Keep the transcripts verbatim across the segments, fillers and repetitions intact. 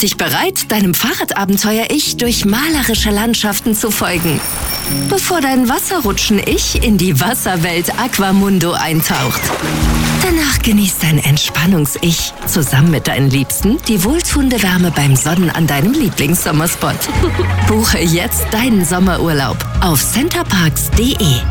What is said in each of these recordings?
dich bereit, deinem Fahrradabenteuer-Ich durch malerische Landschaften zu folgen, bevor dein Wasserrutschen-Ich in die Wasserwelt Aquamundo eintaucht. Danach genießt dein Entspannungs-Ich zusammen mit deinen Liebsten die wohltuende Wärme beim Sonnen an deinem Lieblingssommerspot. Buche jetzt deinen Sommerurlaub auf centerparks punkt de.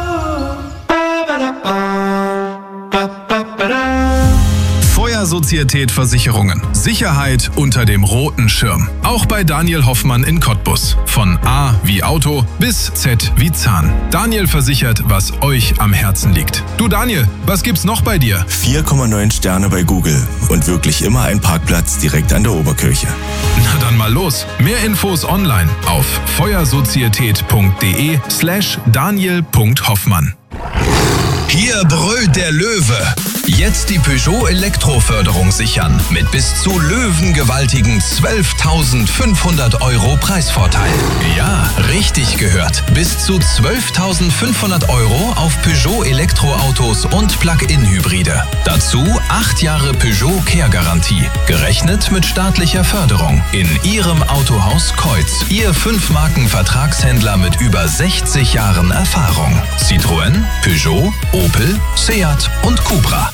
Feuersozietät Versicherungen. Sicherheit unter dem roten Schirm. Auch bei Daniel Hoffmann in Cottbus. Von A wie Auto bis Z wie Zahn. Daniel versichert, was euch am Herzen liegt. Du Daniel, was gibt's noch bei dir? vier Komma neun Sterne bei Google und wirklich immer ein Parkplatz direkt an der Oberkirche. Na dann mal los. Mehr Infos online auf feuersozietät.de slash daniel.hoffmann. Hier brüllt der Löwe. Jetzt die Peugeot Elektroförderung sichern mit bis zu löwengewaltigen zwölftausendfünfhundert Euro Preisvorteil. Ja, richtig gehört. Bis zu zwölftausendfünfhundert Euro auf Peugeot Elektroautos und Plug-in-Hybride. Dazu acht Jahre Peugeot Care-Garantie. Gerechnet mit staatlicher Förderung. In Ihrem Autohaus Keutz. Ihr fünf-Marken-Vertragshändler mit über sechzig Jahren Erfahrung. Citroën, Peugeot, Opel, Seat und Cupra.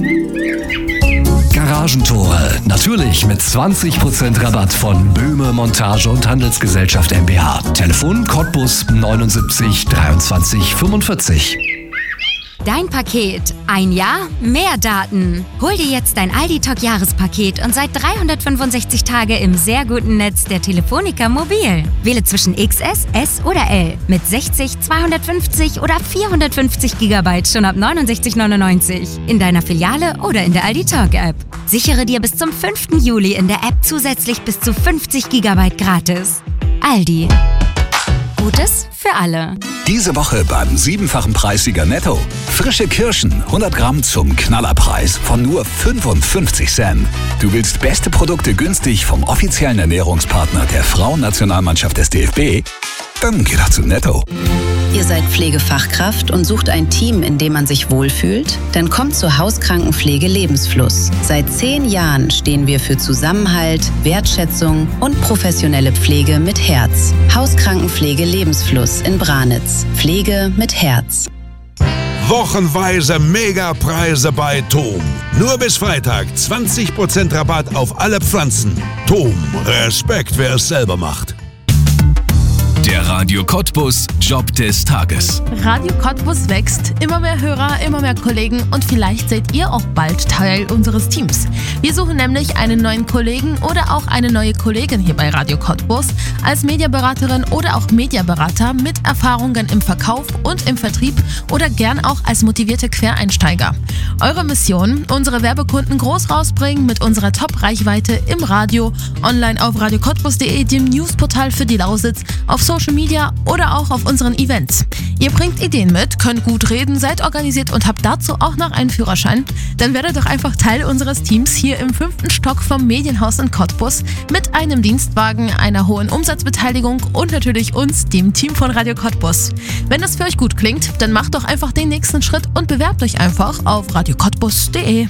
Garagentore, natürlich mit zwanzig Prozent Rabatt von Böhme Montage und Handelsgesellschaft GmbH. Telefon Cottbus neunundsiebzig dreiundzwanzig fünfundvierzig. Dein Paket. Ein Jahr, mehr Daten. Hol dir jetzt dein Aldi-Talk-Jahrespaket und seit dreihundertfünfundsechzig Tage im sehr guten Netz der Telefonica Mobil. Wähle zwischen X S, S oder L mit sechzig, zweihundertfünfzig oder vierhundertfünfzig Gigabyte schon ab neunundsechzig neunundneunzig in deiner Filiale oder in der Aldi-Talk-App. Sichere dir bis zum fünften Juli in der App zusätzlich bis zu fünfzig Gigabyte gratis. Aldi. Gutes für alle. Diese Woche beim siebenfachen Preissieger Netto. Frische Kirschen, hundert Gramm zum Knallerpreis von nur fünfundfünfzig Cent. Du willst beste Produkte günstig vom offiziellen Ernährungspartner der Frauennationalmannschaft des D F B? Dann geh doch zu Netto. Ihr seid Pflegefachkraft und sucht ein Team, in dem man sich wohlfühlt? Dann kommt zur Hauskrankenpflege Lebensfluss. Seit zehn Jahren stehen wir für Zusammenhalt, Wertschätzung und professionelle Pflege mit Herz. Hauskrankenpflege Lebensfluss in Branitz. Pflege mit Herz. Wochenweise Megapreise bei Tom. Nur bis Freitag zwanzig Prozent Rabatt auf alle Pflanzen. Tom, Respekt, wer es selber macht. Der Radio Cottbus Job des Tages. Radio Cottbus wächst. Immer mehr Hörer, immer mehr Kollegen und vielleicht seid ihr auch bald Teil unseres Teams. Wir suchen nämlich einen neuen Kollegen oder auch eine neue Kollegin hier bei Radio Cottbus als Mediaberaterin oder auch Mediaberater mit Erfahrungen im Verkauf und im Vertrieb oder gern auch als motivierte Quereinsteiger. Eure Mission, unsere Werbekunden groß rausbringen mit unserer Top-Reichweite im Radio, online auf radio cottbus punkt de, dem Newsportal für die Lausitz, auf Social Media oder auch auf unseren Events. Ihr bringt Ideen mit, könnt gut reden, seid organisiert und habt dazu auch noch einen Führerschein? Dann werdet doch einfach Teil unseres Teams hier im fünften Stock vom Medienhaus in Cottbus mit einem Dienstwagen, einer hohen Umsatzbeteiligung und natürlich uns, dem Team von Radio Cottbus. Wenn das für euch gut klingt, dann macht doch einfach den nächsten Schritt und bewerbt euch einfach auf radio cottbus punkt de.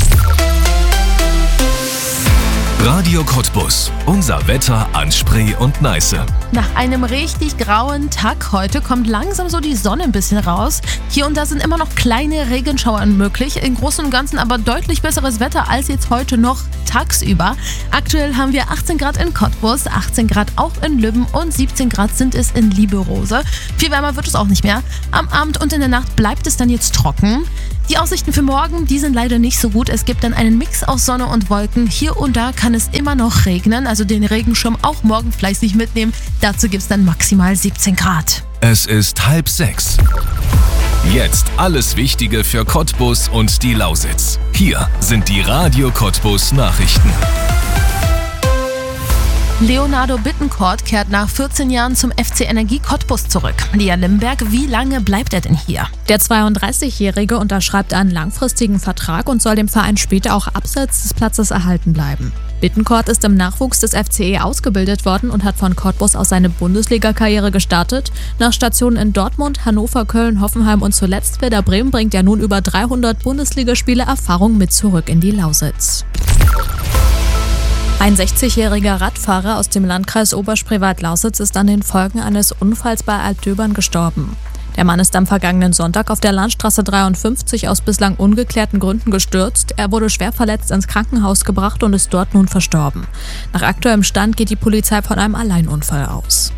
Radio Cottbus. Unser Wetter an Spree und Neiße. Nach einem richtig grauen Tag heute kommt langsam so die Sonne ein bisschen raus. Hier und da sind immer noch kleine Regenschauer möglich. Im Großen und Ganzen aber deutlich besseres Wetter als jetzt heute noch tagsüber. Aktuell haben wir achtzehn Grad in Cottbus, achtzehn Grad auch in Lübben und siebzehn Grad sind es in Lieberose. Viel wärmer wird es auch nicht mehr. Am Abend und in der Nacht bleibt es dann jetzt trocken. Die Aussichten für morgen, die sind leider nicht so gut. Es gibt dann einen Mix aus Sonne und Wolken. Hier und da kann es immer noch regnen, also den Regenschirm auch morgen fleißig mitnehmen. Dazu gibt es dann maximal siebzehn Grad. Es ist halb sechs. Jetzt alles Wichtige für Cottbus und die Lausitz. Hier sind die Radio Cottbus Nachrichten. Leonardo Bittencourt kehrt nach vierzehn Jahren zum F C Energie Cottbus zurück. Lia Limberg, wie lange bleibt er denn hier? Der zweiunddreißigjährige unterschreibt einen langfristigen Vertrag und soll dem Verein später auch abseits des Platzes erhalten bleiben. Bittencourt ist im Nachwuchs des F C E ausgebildet worden und hat von Cottbus aus seine Bundesliga-Karriere gestartet. Nach Stationen in Dortmund, Hannover, Köln, Hoffenheim und zuletzt Werder Bremen bringt er nun über dreihundert Bundesligaspiele Erfahrung mit zurück in die Lausitz. Ein sechzigjähriger Radfahrer aus dem Landkreis Oberspreewald-Lausitz ist an den Folgen eines Unfalls bei Altdöbern gestorben. Der Mann ist am vergangenen Sonntag auf der Landstraße dreiundfünfzig aus bislang ungeklärten Gründen gestürzt. Er wurde schwer verletzt ins Krankenhaus gebracht und ist dort nun verstorben. Nach aktuellem Stand geht die Polizei von einem Alleinunfall aus.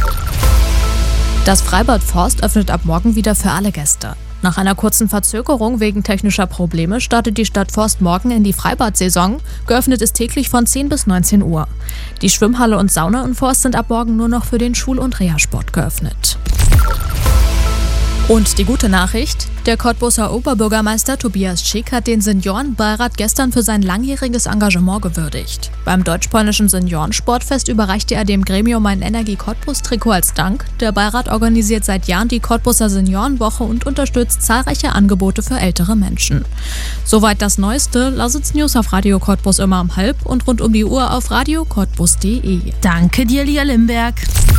Das Freibad Forst öffnet ab morgen wieder für alle Gäste. Nach einer kurzen Verzögerung wegen technischer Probleme startet die Stadt Forst morgen in die Freibad-Saison. Geöffnet ist täglich von zehn bis neunzehn Uhr. Die Schwimmhalle und Sauna in Forst sind ab morgen nur noch für den Schul- und Reha-Sport geöffnet. Und die gute Nachricht: Der Cottbuser Oberbürgermeister Tobias Schick hat den Seniorenbeirat gestern für sein langjähriges Engagement gewürdigt. Beim deutsch-polnischen Seniorensportfest überreichte er dem Gremium ein Energie-Cottbus-Trikot als Dank. Der Beirat organisiert seit Jahren die Cottbuser Seniorenwoche und unterstützt zahlreiche Angebote für ältere Menschen. Soweit das Neueste. Lausitz News auf Radio Cottbus immer um halb und rund um die Uhr auf radio cottbus punkt de. Danke dir, Lia Limberg.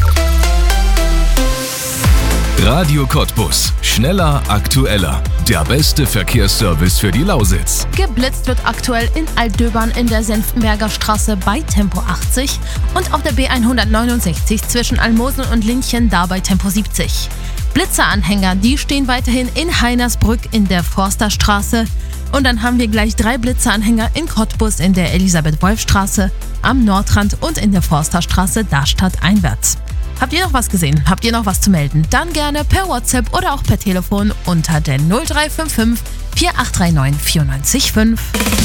Radio Cottbus. Schneller, aktueller. Der beste Verkehrsservice für die Lausitz. Geblitzt wird aktuell in Altdöbern in der Senftenberger Straße bei Tempo achtzig und auf der B hundertneunundsechzig zwischen Almosen und Linchen da bei Tempo siebzig. Blitzeranhänger, die stehen weiterhin in Heinersbrück in der Forsterstraße. Und dann haben wir gleich drei Blitzeranhänger in Cottbus in der Elisabeth-Wolf-Straße, am Nordrand und in der Forsterstraße da stadteinwärts. Habt ihr noch was gesehen? Habt ihr noch was zu melden? Dann gerne per WhatsApp oder auch per Telefon unter der null drei fünf fünf vier acht drei neun vier neun fünf.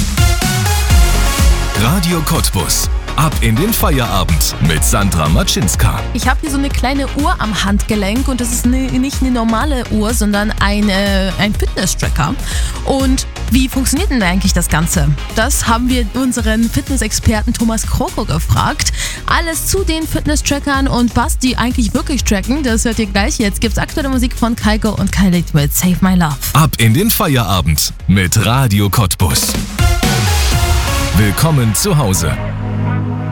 Radio Cottbus. Ab in den Feierabend mit Sandra Matschinska. Ich habe hier so eine kleine Uhr am Handgelenk und das ist ne, nicht eine normale Uhr, sondern ein, äh, ein Fitness-Tracker. Und wie funktioniert denn eigentlich das Ganze? Das haben wir unseren Fitness-Experten Thomas Kroko gefragt. Alles zu den Fitness-Trackern und was die eigentlich wirklich tracken, das hört ihr gleich. Jetzt gibt's aktuelle Musik von Kygo und Kylie mit Save My Love. Ab in den Feierabend mit Radio Cottbus. Willkommen zu Hause.